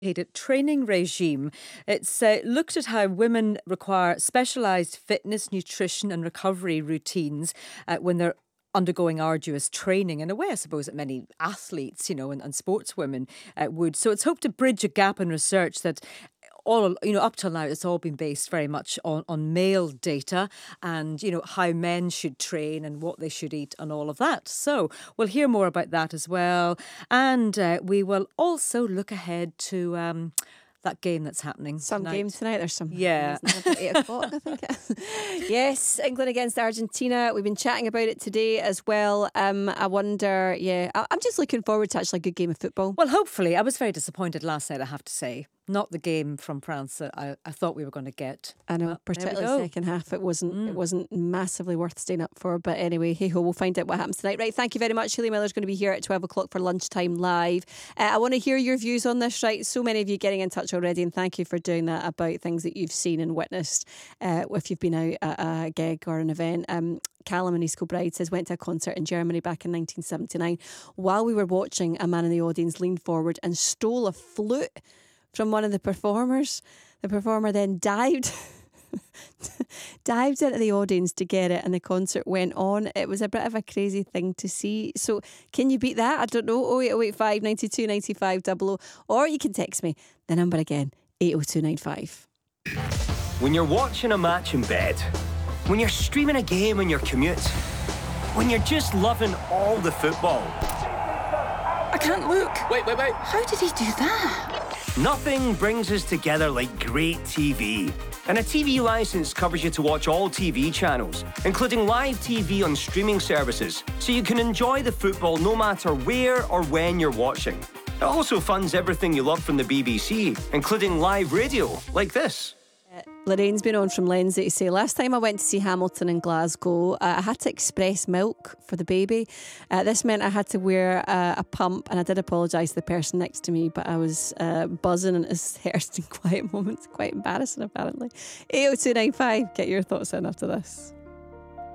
Training regime. It's looked at how women require specialised fitness, nutrition, and recovery routines when they're undergoing arduous training. In a way, I suppose that many athletes, and sportswomen would. So it's hoped to bridge a gap in research that up till now, it's all been based very much on male data and, how men should train and what they should eat and all of that. So we'll hear more about that as well. And we will also look ahead to that game that's happening Some tonight. game tonight. There's some. Yeah. About 8 o'clock, I think. Yes, England against Argentina. We've been chatting about it today as well. I wonder, I'm just looking forward to actually a good game of football. Well, hopefully. I was very disappointed last night, I have to say. Not the game from France that I thought we were going to get. I know, But particularly there we the go. second half, it wasn't massively worth staying up for. But anyway, hey ho, we'll find out what happens tonight. Right, thank you very much. Shirley Miller's going to be here at 12 o'clock for lunchtime live. I want to hear your views on this. Right, so many of you getting in touch already, and thank you for doing that about things that you've seen and witnessed if you've been out at a gig or an event. Callum in East Kilbride says, went to a concert in Germany back in 1979. While we were watching, a man in the audience leaned forward and stole a flute from one of the performers. The performer then dived into the audience to get it, and the concert went on. It was a bit of a crazy thing to see. So can you beat that? I don't know. 08085 92 95 00, or you can text me the number again, 80295. When you're watching a match in bed, when you're streaming a game on your commute, when you're just loving all the football. I can't look. Wait. How did he do that? Nothing brings us together like great TV. And a TV licence covers you to watch all TV channels, including live TV on streaming services, so you can enjoy the football no matter where or when you're watching. It also funds everything you love from the BBC, including live radio, like this. Lorraine's been on from Lindsay to say, last time I went to see Hamilton in Glasgow, I had to express milk for the baby. This meant I had to wear a pump, and I did apologise to the person next to me, but I was buzzing in his first and quiet moments. Quite embarrassing, apparently. 80295, get your thoughts in after this.